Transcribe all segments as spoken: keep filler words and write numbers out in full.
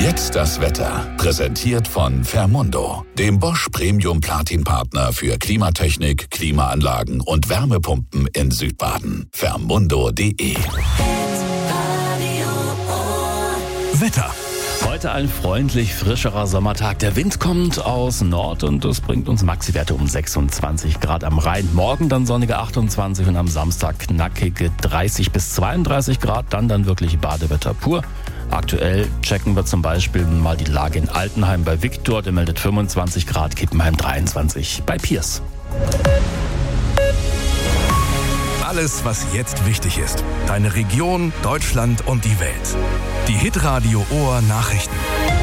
Jetzt das Wetter. Präsentiert von Fermundo, dem Bosch Premium Platin Partner für Klimatechnik, Klimaanlagen und Wärmepumpen in Südbaden. Fermundo punkt de. Wetter. Heute ein freundlich frischerer Sommertag. Der Wind kommt aus Nord und das bringt uns Maxiwerte um sechsundzwanzig Grad am Rhein. Morgen dann sonnige achtundzwanzig und am Samstag knackige dreißig bis zweiunddreißig Grad. Dann dann wirklich Badewetter pur. Aktuell checken wir zum Beispiel mal die Lage in Altenheim bei Viktor. Der meldet fünfundzwanzig Grad, Kippenheim dreiundzwanzig bei Piers. Alles, was jetzt wichtig ist. Deine Region, Deutschland und die Welt. Die Hitradio Ohr Nachrichten.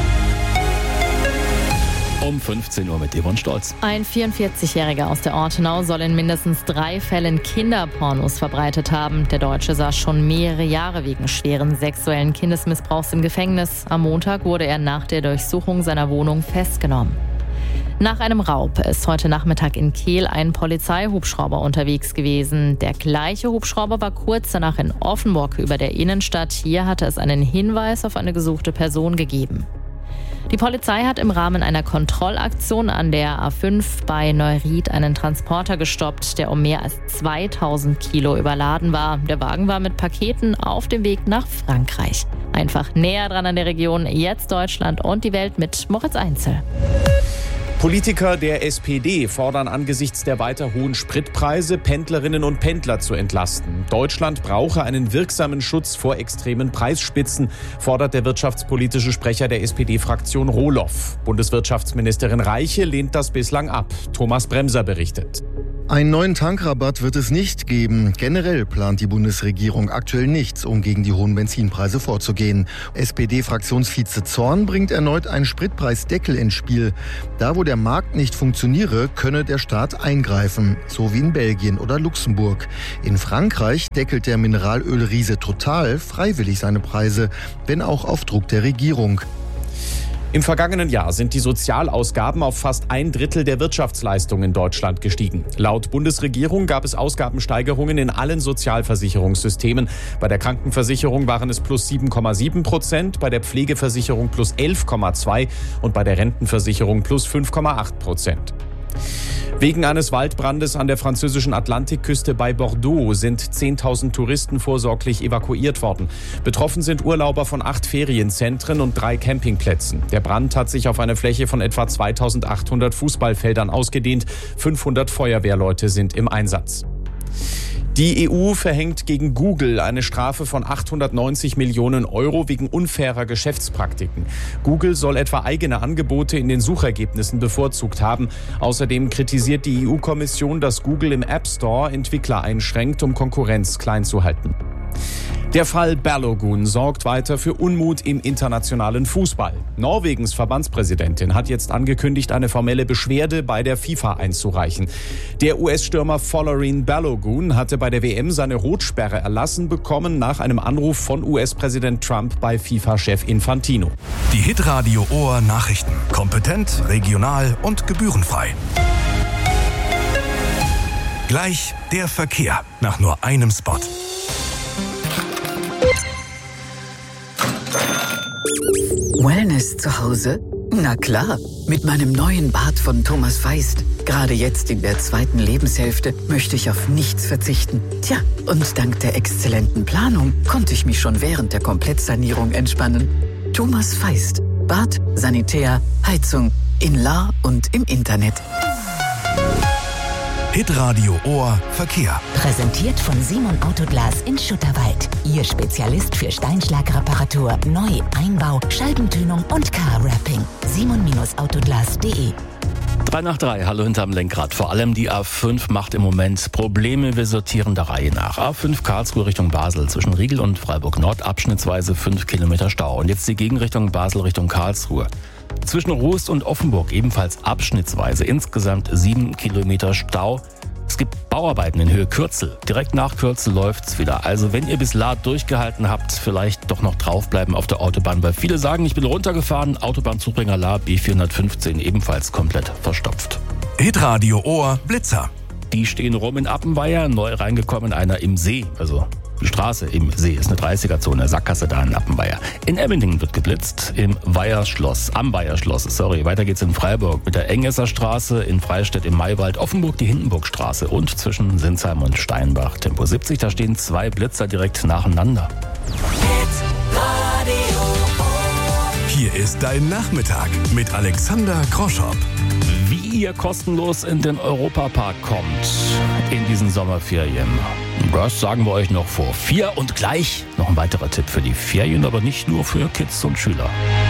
Um fünfzehn Uhr mit Devon Stolz. Ein vierundvierzigjähriger aus der Ortenau soll in mindestens drei Fällen Kinderpornos verbreitet haben. Der Deutsche saß schon mehrere Jahre wegen schweren sexuellen Kindesmissbrauchs im Gefängnis. Am Montag wurde er nach der Durchsuchung seiner Wohnung festgenommen. Nach einem Raub ist heute Nachmittag in Kehl ein Polizeihubschrauber unterwegs gewesen. Der gleiche Hubschrauber war kurz danach in Offenburg über der Innenstadt. Hier hatte es einen Hinweis auf eine gesuchte Person gegeben. Die Polizei hat im Rahmen einer Kontrollaktion an der A fünf bei Neuried einen Transporter gestoppt, der um mehr als zweitausend Kilo überladen war. Der Wagen war mit Paketen auf dem Weg nach Frankreich. Einfach näher dran an der Region, jetzt Deutschland und die Welt mit Moritz Einzel. Politiker der S P D fordern angesichts der weiter hohen Spritpreise, Pendlerinnen und Pendler zu entlasten. Deutschland brauche einen wirksamen Schutz vor extremen Preisspitzen, fordert der wirtschaftspolitische Sprecher der S P D-Fraktion Rohloff. Bundeswirtschaftsministerin Reiche lehnt das bislang ab. Thomas Bremser berichtet. Einen neuen Tankrabatt wird es nicht geben. Generell plant die Bundesregierung aktuell nichts, um gegen die hohen Benzinpreise vorzugehen. S P D-Fraktionsvize Zorn bringt erneut einen Spritpreisdeckel ins Spiel. Da, wo der Markt nicht funktioniere, könne der Staat eingreifen, so wie in Belgien oder Luxemburg. In Frankreich deckelt der Mineralölriese Total freiwillig seine Preise, wenn auch auf Druck der Regierung. Im vergangenen Jahr sind die Sozialausgaben auf fast ein Drittel der Wirtschaftsleistung in Deutschland gestiegen. Laut Bundesregierung gab es Ausgabensteigerungen in allen Sozialversicherungssystemen. Bei der Krankenversicherung waren es plus sieben Komma sieben Prozent, bei der Pflegeversicherung plus elf Komma zwei und bei der Rentenversicherung plus fünf Komma acht Prozent. Wegen eines Waldbrandes an der französischen Atlantikküste bei Bordeaux sind zehntausend Touristen vorsorglich evakuiert worden. Betroffen sind Urlauber von acht Ferienzentren und drei Campingplätzen. Der Brand hat sich auf eine Fläche von etwa zweitausendachthundert Fußballfeldern ausgedehnt. fünfhundert Feuerwehrleute sind im Einsatz. Die E U verhängt gegen Google eine Strafe von achthundertneunzig Millionen Euro wegen unfairer Geschäftspraktiken. Google soll etwa eigene Angebote in den Suchergebnissen bevorzugt haben. Außerdem kritisiert die E U-Kommission, dass Google im App Store Entwickler einschränkt, um Konkurrenz klein zu halten. Der Fall Balogun sorgt weiter für Unmut im internationalen Fußball. Norwegens Verbandspräsidentin hat jetzt angekündigt, eine formelle Beschwerde bei der FIFA einzureichen. Der U S-Stürmer Folarin Balogun hatte bei der W M seine Rotsperre erlassen bekommen nach einem Anruf von U S-Präsident Trump bei FIFA-Chef Infantino. Die Hitradio Ohr Nachrichten. Kompetent, regional und gebührenfrei. Gleich der Verkehr nach nur einem Spot. Wellness zu Hause? Na klar, mit meinem neuen Bad von Thomas Feist. Gerade jetzt in der zweiten Lebenshälfte möchte ich auf nichts verzichten. Tja, und dank der exzellenten Planung konnte ich mich schon während der Komplettsanierung entspannen. Thomas Feist. Bad, Sanitär, Heizung, in Lahr und im Internet. Hitradio Ohr Verkehr. Präsentiert von Simon Autoglas in Schutterwald. Ihr Spezialist für Steinschlagreparatur, Neu-, Einbau, Scheibentönung und Car-Wrapping. simon Autoglas punkt de. Drei nach drei, hallo hinterm Lenkrad. Vor allem die A fünf macht im Moment Probleme. Wir sortieren der Reihe nach. A fünf Karlsruhe Richtung Basel. Zwischen Riegel und Freiburg Nord abschnittsweise fünf Kilometer Stau. Und jetzt die Gegenrichtung Basel Richtung Karlsruhe. Zwischen Roest und Offenburg ebenfalls abschnittsweise. Insgesamt sieben Kilometer Stau. Es gibt Bauarbeiten in Höhe Kürzel. Direkt nach Kürzel läuft's wieder. Also wenn ihr bis Lahr durchgehalten habt, vielleicht doch noch draufbleiben auf der Autobahn. Weil viele sagen, ich bin runtergefahren. Autobahnzubringer Lahr B vierhundertfünfzehn ebenfalls komplett verstopft. Hitradio Ohr Blitzer. Die stehen rum in Appenweier. Neu reingekommen einer im See. Also Die Straße im See ist eine dreißiger-Zone, Sackgasse da in Appenweier. In Emmendingen wird geblitzt, im Weiherschloss, am Weiherschloss, sorry. Weiter geht's in Freiburg mit der Engesser Straße, in Freistädt im Maywald, Offenburg die Hindenburgstraße und zwischen Sinsheim und Steinbach Tempo siebzig. Da stehen zwei Blitzer direkt nacheinander. Hier ist dein Nachmittag mit Alexander Groschop. Wie ihr kostenlos in den Europapark kommt in diesen Sommerferien, das sagen wir euch noch vor vier. Und gleich noch ein weiterer Tipp für die Ferien, aber nicht nur für Kids und Schüler.